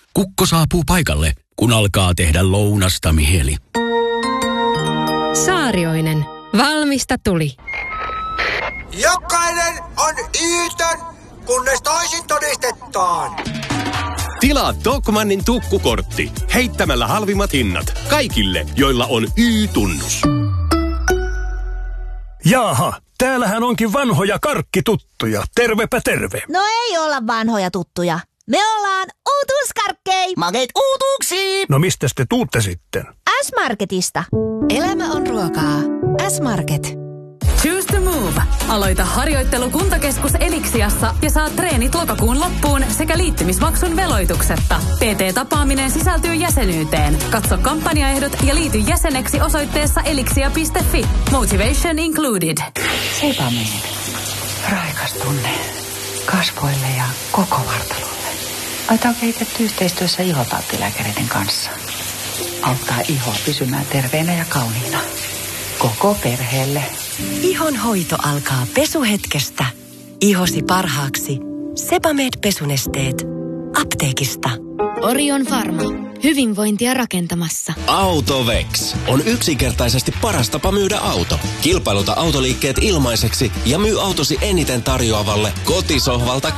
Kukko saapuu paikalle, kun alkaa tehdä lounasta mieli. Saarioinen. Valmista tuli. Jokainen on Yytön, kunnes toisin todistetaan. Tilaa Tokmannin tukkukortti heittämällä halvimmat hinnat kaikille, joilla on Y-tunnus. Jaaha, täällähän onkin vanhoja karkkituttuja. Tervepä terve. No ei olla vanhoja tuttuja. Me ollaan uutuuskarkkei. Makeet uutuuksiin. No mistäs te tuutte sitten? S-Marketista. Elämä on ruokaa. S-Market. Choose to move. Aloita harjoittelu Kuntakeskus Elixiassa ja saa treenit lokakuun loppuun sekä liittymismaksun veloituksetta. PT-tapaaminen sisältyy jäsenyyteen. Katso kampanjaehdot ja liity jäseneksi osoitteessa elixia.fi. Motivation included. Sebamed. Raikas tunne. Kasvoille ja koko vartalolle. Aita on kehitetty yhteistyössä ihotauttilääkäreiden kanssa. Auttaa ihoa pysymään terveenä ja kauniina. Koko perheelle. Ihon hoito alkaa pesuhetkestä. Ihosi parhaaksi. Sebamed-pesunesteet. Apteekista. Orion Pharma. Hyvinvointia rakentamassa. Autovex on yksinkertaisesti paras tapa myydä auto. Kilpailuta autoliikkeet ilmaiseksi ja myy autosi eniten tarjoavalle kotisohvalta